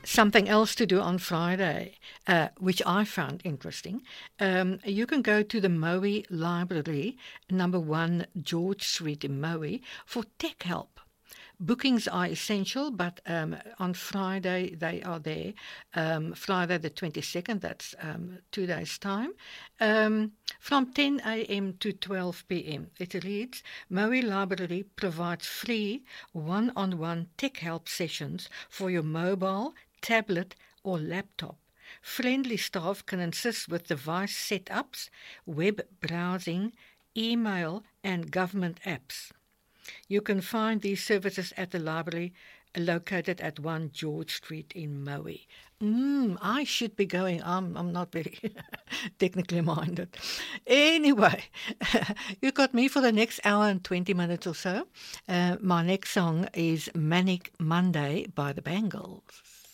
Something else to do on Friday, which I found interesting. You can go to the Moe Library, number 1 George Street in Moe, for tech help. Bookings are essential, but on Friday they are there. Friday the 22nd, that's 2 days' time, from 10 a.m. to 12 p.m. It reads, Moe Library provides free one-on-one tech help sessions for your mobile, tablet or laptop. Friendly staff can assist with device setups, web browsing, email and government apps. You can find these services at the library located at 1 George Street in Moe. I should be going. I'm not very technically minded. Anyway, you got me for the next hour and 20 minutes or so. My next song is Manic Monday by the Bangles.